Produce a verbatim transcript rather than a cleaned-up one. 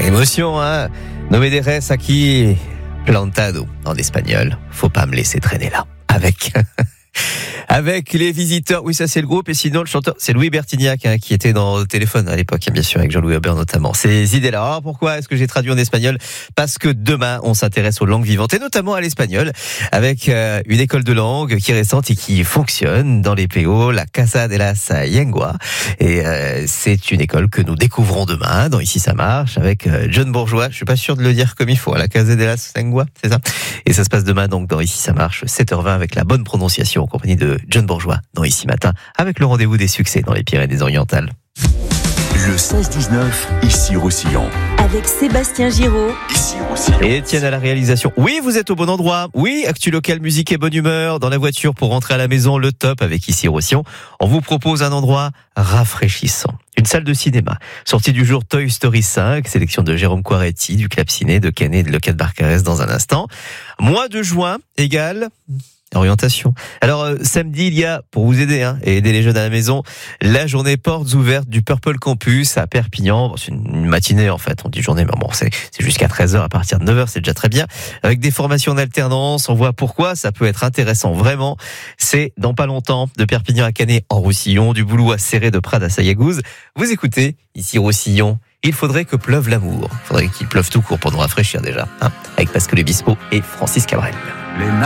Émotion, hein. No me dejes aquí plantado en espagnol. Faut pas me laisser traîner là. Avec... Avec les visiteurs, oui ça c'est le groupe, et sinon le chanteur c'est Louis Bertignac hein, qui était dans le téléphone à l'époque, hein, bien sûr avec Jean-Louis Aubert notamment. Ces idées-là. Alors pourquoi est-ce que j'ai traduit en espagnol ? Parce que demain on s'intéresse aux langues vivantes et notamment à l'espagnol avec euh, une école de langue qui est récente et qui fonctionne dans les P O, la Casa de la Lengua. Et euh, c'est une école que nous découvrons demain dans Ici ça marche avec euh, John Bourgeois. Je suis pas sûr de le dire comme il faut, à la Casa de la Lengua, c'est ça. Et ça se passe demain donc dans Ici ça marche, sept heures vingt avec la bonne prononciation en compagnie de John Bourgeois dans Ici Matin, avec le rendez-vous des succès dans les Pyrénées-Orientales. Le seize dix-neuf, ici Roussillon. Avec Sébastien Giraud. Ici Roussillon. Et Étienne à la réalisation. Oui, vous êtes au bon endroit. Oui, actu local, musique et bonne humeur. Dans la voiture pour rentrer à la maison, le top avec Ici Roussillon. On vous propose un endroit rafraîchissant. Une salle de cinéma. Sortie du jour Toy Story cinq, sélection de Jérôme Quaretti, du Club Ciné, de Canet et de Locate Barcarès dans un instant. Mois de juin égale... orientation. Alors euh, samedi il y a, pour vous aider hein, et aider les jeunes à la maison, la journée portes ouvertes du Purple Campus à Perpignan. Bon, c'est une matinée en fait, on dit journée mais bon c'est, c'est jusqu'à treize heures, à partir de neuf heures c'est déjà très bien, avec des formations d'alternance. On voit pourquoi ça peut être intéressant vraiment. C'est dans pas longtemps, de Perpignan à Canet en Roussillon, du Boulou à Serré, de Prades à Sayagouz. Vous écoutez Ici Roussillon. Il faudrait que pleuve l'amour. Il faudrait qu'il pleuve tout court pour nous rafraîchir déjà, hein, avec Pascal Obispo et Francis Cabrel. Les